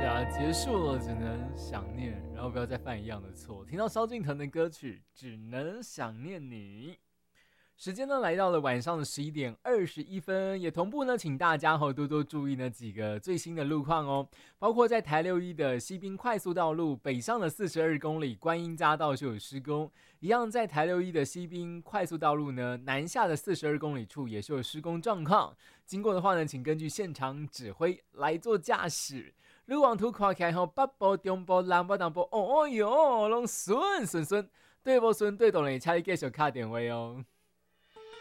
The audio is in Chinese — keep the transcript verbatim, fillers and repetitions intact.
啊，结束了，只能想念，然后不要再犯一样的错。听到萧敬腾的歌曲，只能想念你。时间呢来到了晚上的十一点二十一分，也同步呢，请大家哈多多注意呢几个最新的路况哦，包括在台六一的西滨快速道路北上的四十二公里观音匝道就有施工，一样在台六一的西滨快速道路呢南下的四十二公里处也是有施工状况，经过的话呢，请根据现场指挥来做驾驶。路网图看起来吼，北部、中部、南部、东部，哦哦哟，拢顺顺顺，对不顺对懂嘞，请你继续打电话哦。